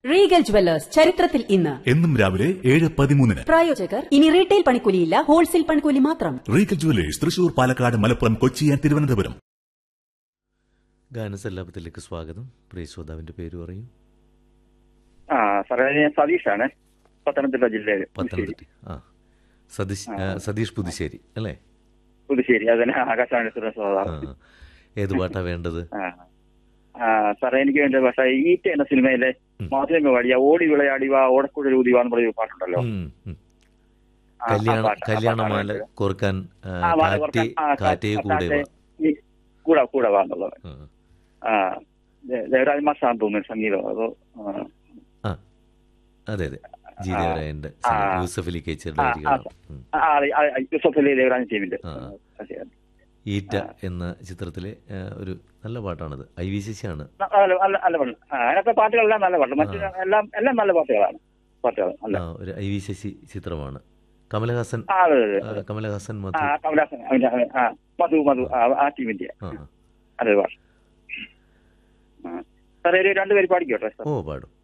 Regal jewellers ചരിത്രത്തിൽ ഇന്ന് എന്നും രാവിലെ 7:13. പ്രായോജകർ ഇനി റീറ്റെയിൽ പണിക്കൂലിയില്ല, ഹോൾസെയിൽ പണിക്കൂലി മാത്രം. Regal jewellers Thrissur, Palakkad, Malappuram, Kochi and Thiruvananthapuram. ഗാനസല്ലാപത്തിലേക്ക് സ്വാഗതം. പ്രിയ ശ്രോതാവിന്റെ പേര് പറയൂ. സാറേ, ഞാൻ സതീഷാണ്, പത്തനംതിട്ട ജില്ലയിൽ. പത്തനംതിട്ട. സതീഷ് പുതുശ്ശേരി അല്ലേ? പുതുശ്ശേരി, അതന്നെ. ആകാശവാണി. ഏത് പാട്ടാ വേണ്ടത്? സാറേ, എനിക്ക് വേണ്ട ഭാഷ ഈറ്റ എന്ന സിനിമയിലെ മാധവ പാടിയ ഓടി വിളയാടി വാ ഓടക്കൂടെ ഊതിവാന്ന് പറയുന്ന പാട്ടുണ്ടല്ലോ. കല്യാണമാല കോർക്കാൻ കാറ്റേ കൂടെ വാ എന്നുള്ളത്. ദേവരാജ് മാഷാന്ന് തോന്നുന്നു സംഗീതം. അതോ അതെ അതെ, ജി ദേവരാജന്റെ, യൂസഫ് അലി കേച്ചറുടെ. യൂസഫ് അലി ദേവരാജൻ ടീമിന്റെ ഈറ്റ എന്ന ചിത്രത്തിലെ ഒരു നല്ല പാട്ടാണത്. ഐ.വി. ശശിയാണ്. അതിനകത്തെ പാട്ടുകളെല്ലാം നല്ല പാട്ട്, മറ്റു എല്ലാം നല്ല പാട്ടുകളാണ്. ഒരു ഐ.വി. ശശി ചിത്രമാണ്. കമലഹാസൻ മധു ആ ടീമിന്റെ അതെ പാട്ട്. സാറേ, ഒരു രണ്ടുപേര് പാടിക്കോട്ടെ? ഓ, പാടും.